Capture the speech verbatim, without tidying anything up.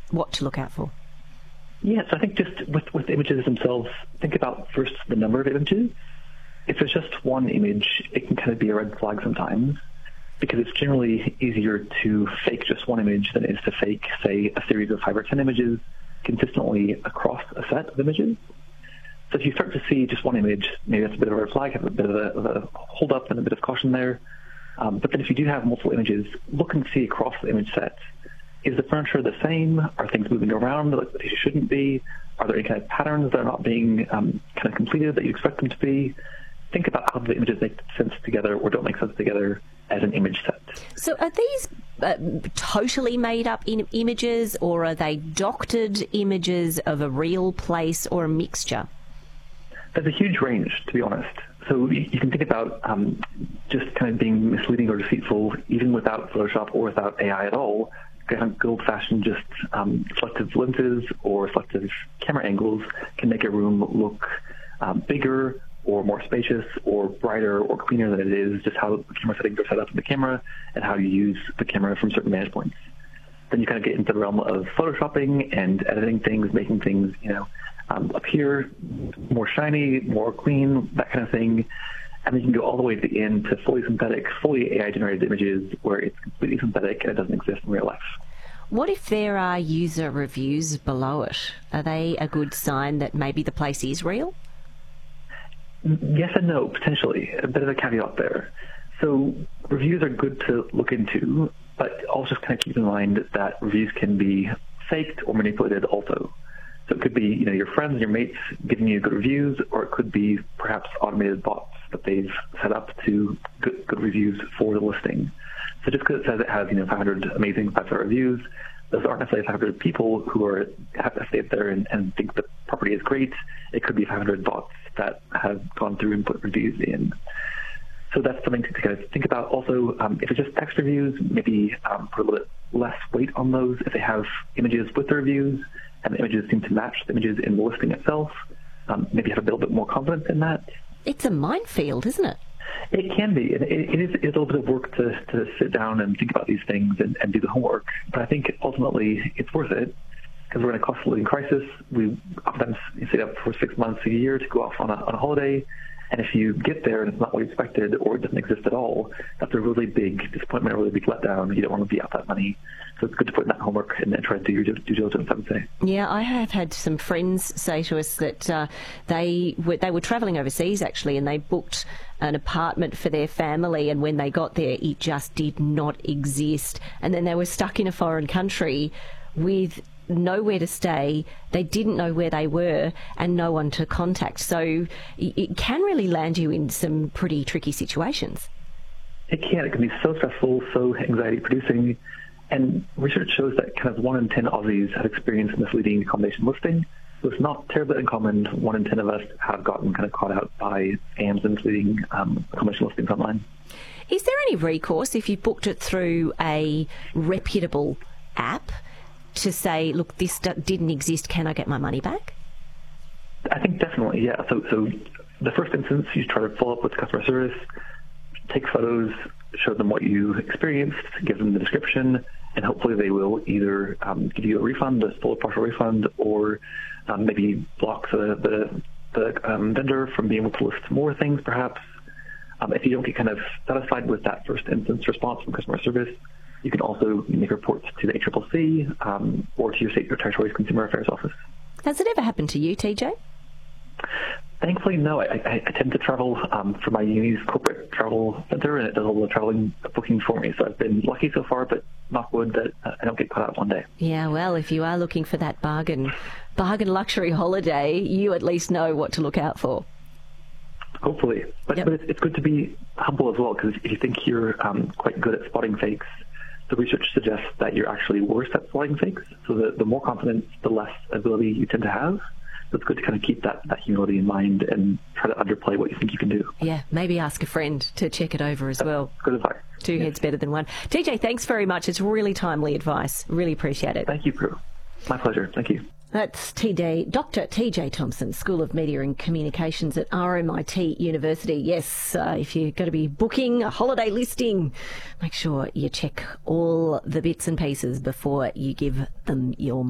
what to look out for? Yes, I think just with, with images themselves, think about first the number of images. If it's just one image, it can kind of be a red flag sometimes, because it's generally easier to fake just one image than it is to fake, say, a series of five or ten images consistently across a set of images. So if you start to see just one image, maybe that's a bit of a red flag, have a bit of a, of a hold up and a bit of caution there. Um, but then if you do have multiple images, look and see across the image set. Is the furniture the same? Are things moving around like they shouldn't be? Are there any kind of patterns that are not being um, kind of completed that you expect them to be? Think about how the images make sense together or don't make sense together as an image set. So are these uh, totally made up in images, or are they doctored images of a real place, or a mixture? There's a huge range, to be honest. So you, you can think about um, just kind of being misleading or deceitful, even without Photoshop or without A I at all. Kind of good old-fashioned just um, selective lenses or selective camera angles can make a room look um, bigger or more spacious or brighter or cleaner than it is, just how the camera settings are set up in the camera and how you use the camera from certain vantage points. Then you kind of get into the realm of photoshopping and editing things, making things, you know, um, appear more shiny, more clean, that kind of thing. And then you can go all the way to the end to fully synthetic, fully A I-generated images where it's completely synthetic and it doesn't exist in real life. What if there are user reviews below it? Are they a good sign that maybe the place is real? Yes and no, potentially. A bit of a caveat there. So reviews are good to look into, but also just kind of keep in mind that reviews can be faked or manipulated also. So it could be, you know, your friends and your mates giving you good reviews, or it could be perhaps automated bots that they've set up to good, good reviews for the listing. So just because it says it has, you know, five hundred amazing five-star reviews, those aren't necessarily five hundred people who are have to stay there and, and think the property is great. It could be five hundred bots that have gone through and put reviews in. So that's something to kind of think about. Also, um, if it's just text reviews, maybe um, put a little bit less weight on those. If they have images with the reviews and the images seem to match the images in the listing itself, um, maybe have a little bit more confidence in that. It's a minefield, isn't it? It can be. It, it, is, it is a little bit of work to, to sit down and think about these things and, and do the homework. But I think ultimately it's worth it, because we're in a cost of living crisis. We oftentimes stay up for six months, a year to go off on a, on a holiday. And if you get there and it's not what you expected or it doesn't exist at all, that's a really big disappointment, a really big letdown. You don't want to be out that money. So it's good to put in that homework and then try to do your due diligence, I would say. Yeah, I have had some friends say to us that uh, they were, they were travelling overseas, actually, and they booked an apartment for their family, and when they got there, it just did not exist. And then they were stuck in a foreign country with nowhere to stay, they didn't know where they were, and no one to contact. So it can really land you in some pretty tricky situations. It can. It can be so stressful, so anxiety-producing. And research shows that kind of one in ten Aussies have experienced misleading accommodation listing. So it's not terribly uncommon. One in ten of us have gotten kind of caught out by scams and misleading um, accommodation listings online. Is there any recourse if you booked it through a reputable app to say, look, this d- didn't exist, can I get my money back? I think definitely, yeah. So, so the first instance, you try to follow up with customer service, take photos, show them what you experienced, give them the description, and hopefully they will either um, give you a refund, a full or partial refund, or um, maybe block the, the, the um, vendor from being able to list more things, perhaps. Um, if you don't get kind of satisfied with that first instance response from customer service, you can also make reports to the A C C C um, or to your state or territory's Consumer Affairs Office. Has it ever happened to you, T J? Thankfully, no. I, I, I tend to travel um, for my uni's corporate travel center, and it does all the traveling booking for me. So I've been lucky so far, but knock wood that uh, I don't get caught out one day. Yeah, well, if you are looking for that bargain, bargain luxury holiday, you at least know what to look out for. Hopefully. But, yep. but it's, it's good to be humble as well, because if you think you're um, quite good at spotting fakes, the research suggests that you're actually worse at spotting fakes. So the, the more confidence, the less ability you tend to have. So it's good to kind of keep that, that humility in mind and try to underplay what you think you can do. Yeah, maybe ask a friend to check it over as That's well. Good advice. Two yes. heads better than one. T J, thanks very much. It's really timely advice. Really appreciate it. Thank you, Prue. My pleasure. Thank you. That's T J, Doctor T J Thompson, School of Media and Communications at R M I T University. Yes, uh, if you're going to be booking a holiday listing, make sure you check all the bits and pieces before you give them your